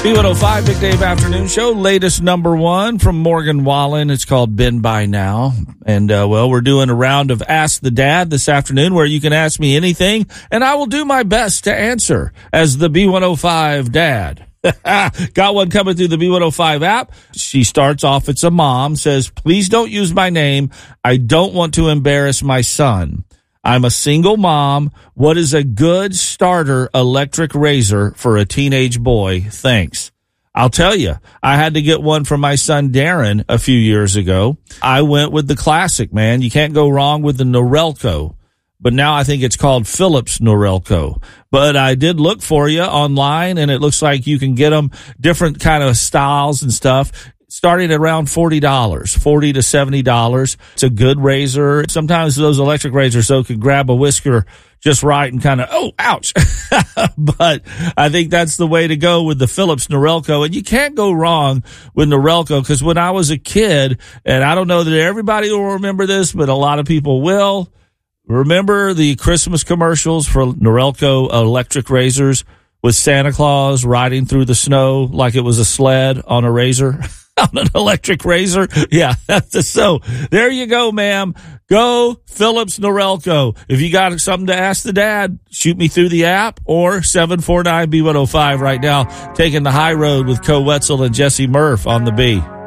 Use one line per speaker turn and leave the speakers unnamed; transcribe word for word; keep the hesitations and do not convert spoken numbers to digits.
B one oh five Big Dave Afternoon Show, latest number one from Morgan Wallen. It's called Been By Now. And, uh, well, we're doing a round of Ask the Dad this afternoon where you can ask me anything, and I will do my best to answer as the B one oh five Dad. Got one coming through the B one oh five app. She starts off, it's a mom, says, please don't use my name. I don't want to embarrass my son. I'm a single mom. What is a good starter electric razor for a teenage boy? Thanks. I'll tell you, I had to get one for my son Darren a few years ago. I went with the classic, man. You can't go wrong with the Norelco. But now I think it's called Philips Norelco. But I did look for you online, and it looks like you can get them different kind of styles and stuff, starting at around forty dollars, forty to seventy dollars. It's a good razor. Sometimes those electric razors, though, can grab a whisker just right and kind of, oh, ouch. But I think that's the way to go with the Philips Norelco. And you can't go wrong with Norelco, because when I was a kid, and I don't know that everybody will remember this, but a lot of people will, remember the Christmas commercials for Norelco electric razors with Santa Claus riding through the snow like it was a sled on a razor? On an electric razor? Yeah, that's so. There you go, ma'am. Go Philips Norelco. If you got something to ask the dad, shoot me through the app or seven four nine B one oh five right now. Taking the high road with Co Wetzel and Jesse Murph on the B.